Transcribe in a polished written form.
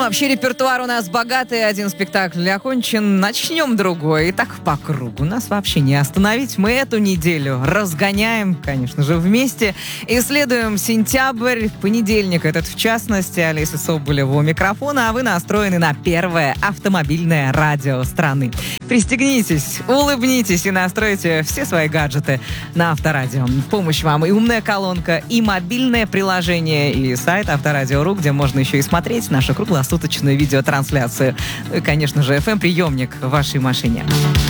Вообще репертуар у нас богатый. Один спектакль окончен, начнем другой. И так по кругу. Нас вообще не остановить. Мы эту неделю разгоняем, конечно же, вместе. Исследуем сентябрь, понедельник этот в частности. Олеся Соболева у микрофона, а вы настроены на первое автомобильное радио страны. Пристегнитесь, улыбнитесь и настройте все свои гаджеты на Авторадио. В помощь вам и умная колонка, и мобильное приложение, и сайт Авторадио.ру, где можно еще и смотреть нашу круглосуточную видеотрансляцию. Ну и, конечно же, FM-приемник в вашей машине.